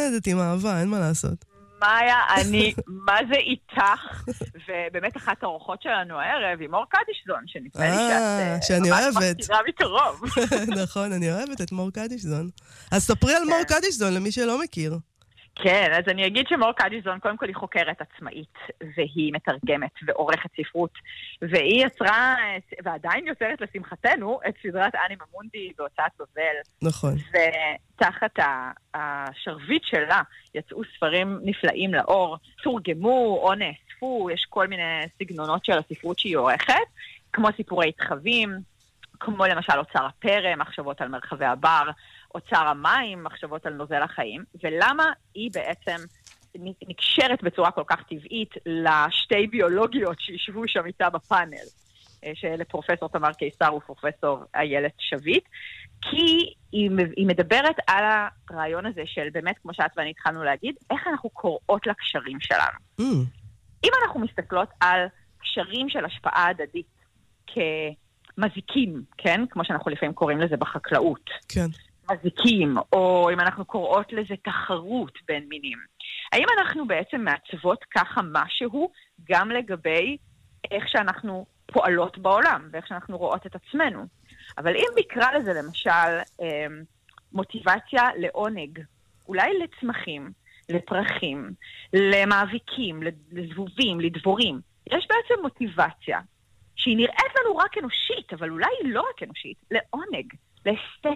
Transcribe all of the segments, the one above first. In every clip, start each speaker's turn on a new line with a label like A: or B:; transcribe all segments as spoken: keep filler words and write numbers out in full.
A: מתמודדת עם אהבה, אין מה לעשות.
B: מאיה, אני, מה זה איתך? ובאמת אחת האורחות שלנו הערב, היא מור קדישזון, שנפלא לי שאת ממש מכירה מקרוב.
A: נכון, אני אוהבת את מור קדישזון. אז ספרי על מור קדישזון, למי שלא מכיר.
B: כן, אז אני אגיד שמור קדישזון, קודם כל היא חוקרת עצמאית, והיא מתרגמת ועורכת ספרות, והיא יצרה, ועדיין יוצרת לשמחתנו, את סדרת אנימה מונדי בהוצאת בבל.
A: נכון.
B: ותחת השרביט שלה יצאו ספרים נפלאים לאור, תורגמו או נאספו, יש כל מיני סגנונות של הספרות שהיא עורכת, כמו סיפורי התחווים, כמו למשל אוצר הפרא, מחשבות על מרחבי הבר, אוצר המים, מחשבות על נוזל החיים, ולמה היא בעצם נקשרת בצורה כל כך טבעית לשתי ביולוגיות שישבו שם איתה בפאנל, שאלה פרופסור תמר קיסר ופרופסור איילת שביט, כי היא, היא מדברת על הרעיון הזה של באמת, כמו שאת ואני התחלנו להגיד, איך אנחנו קוראות לקשרים שלנו. Mm. אם אנחנו מסתכלות על קשרים של השפעה הדדית כמזיקים, כן? כמו שאנחנו לפעמים קוראים לזה בחקלאות.
A: כן.
B: מזיקים, או אם אנחנו קוראות לזה תחרות בין מינים. האם אנחנו בעצם מעצבות ככה משהו גם לגבי איך שאנחנו פועלות בעולם, ואיך שאנחנו רואות את עצמנו? אבל אם נקרא לזה למשל מוטיבציה לעונג, אולי לצמחים, לפרחים, למאביקים, לזבובים, לדבורים, יש בעצם מוטיבציה שהיא נראית לנו רק אנושית, אבל אולי היא לא רק אנושית, לעונג, לאסתטיקה.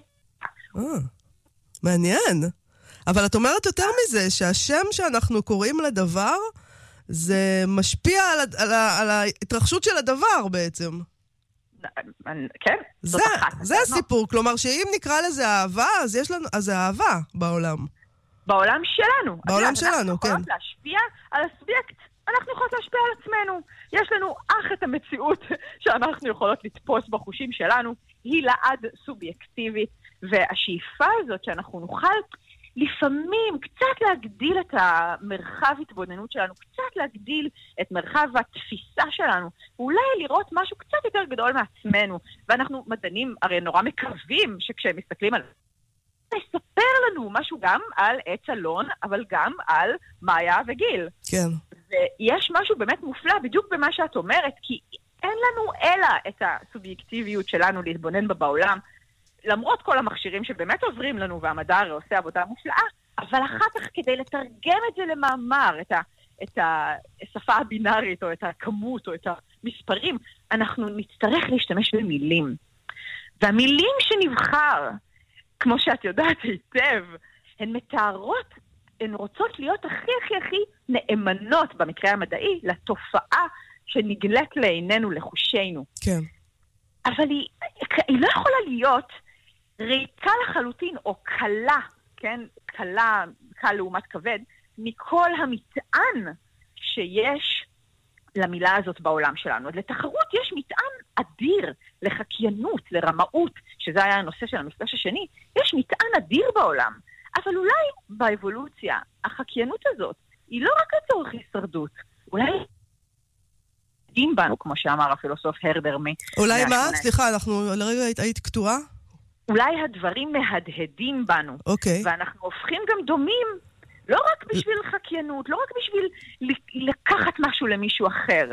A: מעניין. אבל את אומרת יותר מזה, שהשם שאנחנו קוראים לדבר, זה משפיע על, על, על ההתרחשות של הדבר בעצם.
B: כן.
A: זה, זה הסיפור. כלומר, שאם נקרא לזה אהבה, אז יש לנו, אז זה אהבה בעולם.
B: בעולם שלנו.
A: בעולם שלנו, כן.
B: אנחנו יכולות להשפיע על הסובייקט. אנחנו יכולות להשפיע על עצמנו. יש לנו אך את המציאות שאנחנו יכולות לתפוס בחושים שלנו. היא לעד סובייקטיבית. והשאיפה הזאת שאנחנו נוכל לפעמים קצת להגדיל את המרחב התבוננות שלנו, קצת להגדיל את מרחב התפיסה שלנו, ואולי לראות משהו קצת יותר גדול מעצמנו. ואנחנו מדענים הרי נורא מקווים שכשהם מסתכלים על זה, יספר לנו משהו גם על עץ אלון, אבל גם על מאיה וגיל.
A: כן.
B: ויש משהו באמת מופלא בדיוק במה שאת אומרת, כי אין לנו אלא את הסובייקטיביות שלנו להתבונן בה בעולם, למרות כל המכשירים שבאמת עוברים לנו, והמדע הרי עושה עבודה מופלאה, אבל אחר כך כדי לתרגם את זה למאמר, את, ה, את השפה הבינארית, או את הכמות, או את המספרים, אנחנו נצטרך להשתמש במילים. והמילים שנבחר, כמו שאת יודעת היטב, הן מתארות, הן רוצות להיות הכי הכי הכי נאמנות, במקרה המדעי, לתופעה שנגלית לעינינו, לחושינו.
A: כן.
B: אבל היא, היא לא יכולה להיות ריקה לחלוטין, או קלה, כן? קלה, קל לעומת כבד, מכל המטען שיש למילה הזאת בעולם שלנו. אז לתחרות יש מטען אדיר, לחקיינות, לרמאות, שזה היה הנושא של המפגש השני, יש מטען אדיר בעולם. אבל אולי באבולוציה, החקיינות הזאת, היא לא רק לצורך הישרדות, אולי מדהים בנו, כמו שאמר הפילוסוף הרדרמי.
A: אולי מה? סליחה, אנחנו לרגע היית קטועה?
B: אולי הדברים מהדהדים בנו.
A: אוקיי.
B: ואנחנו הופכים גם דומים, לא רק בשביל חקיינות, לא רק בשביל לקחת משהו למישהו אחר.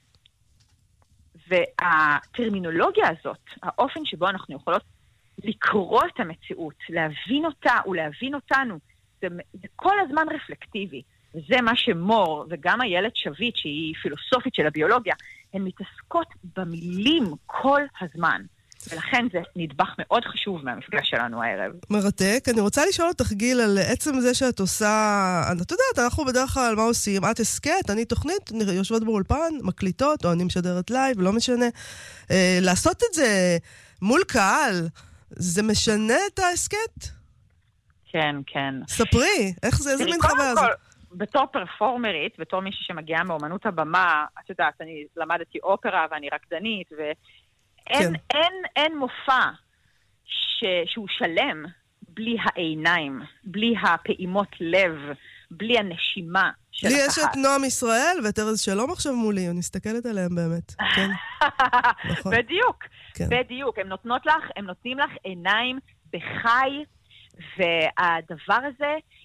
B: והטרמינולוגיה הזאת, האופן שבו אנחנו יכולות לקרוא את המציאות, להבין אותה ולהבין אותנו, זה, זה כל הזמן רפלקטיבי. וזה מה שמור, וגם איילת שביט, שהיא פילוסופית של הביולוגיה, הן מתעסקות במילים כל הזמן. ולכן זה נדבך מאוד חשוב מהמפגש שלנו הערב.
A: מרתק. אני רוצה לשאול אותך, גיל, על עצם זה שאת עושה, את יודעת, אנחנו בדרך כלל מה עושים? את הסקט, אני תוכנית, יושבות באולפן, מקליטות, או אני משדרת לייב, לא משנה. אה, לעשות את זה מול קהל, זה משנה את הסקט?
B: כן, כן.
A: ספרי, איך זה, איזה מין חוויה הזאת?
B: בתור פרפורמרית, בתור מישהי שמגיעה מאומנות הבמה, את יודעת, אני למדתי אופרה ואני רקדנית, ואין, כן. אין, אין מופע ש, שהוא שלם בלי העיניים, בלי הפעימות לב, בלי הנשימה של הקהל.
A: לי יש את נועם ישראל ואת ארז שלום עכשיו מולי, אני מסתכלת עליהם באמת. כן.
B: נכון. בדיוק, כן. בדיוק. הם נותנות לך, הם נותנים לך עיניים בחי, והדבר הזה